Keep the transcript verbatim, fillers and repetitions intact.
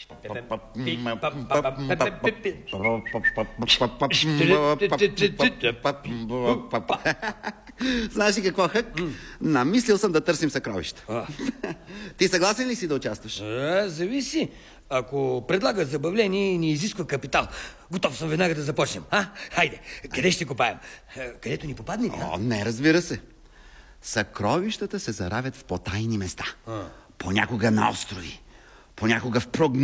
Знаеш ли какво, Хък? Намислил съм да търсим съкровища. Ти съгласен ли си да участваш? А, зависи. Ако предлагат забавление и ни изисква капитал, готов съм веднага да започнем. А? Хайде, къде ще копаем? Където ни попадне ли? О, не, разбира се. Съкровищата се заравят в потайни места. А. Понякога на острови, понякога в прогнозни